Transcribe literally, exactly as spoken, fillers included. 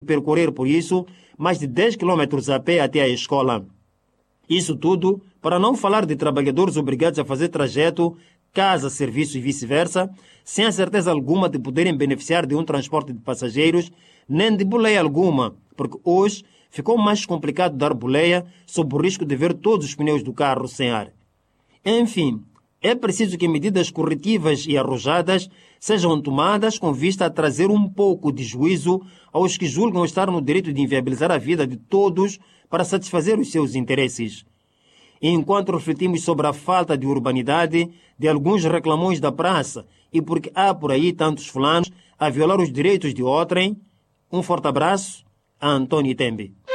percorrer, por isso, mais de dez quilômetros a pé até a escola. Isso tudo para não falar de trabalhadores obrigados a fazer trajeto casa-serviço e vice-versa, sem a certeza alguma de poderem beneficiar de um transporte de passageiros, nem de boleia alguma, porque hoje ficou mais complicado dar boleia sob o risco de ver todos os pneus do carro sem ar. Enfim, é preciso que medidas corretivas e arrojadas sejam tomadas com vista a trazer um pouco de juízo aos que julgam estar no direito de inviabilizar a vida de todos para satisfazer os seus interesses. Enquanto refletimos sobre a falta de urbanidade de alguns reclamões da praça e porque há por aí tantos fulanos a violar os direitos de outrem, um forte abraço a Antônio Tembe.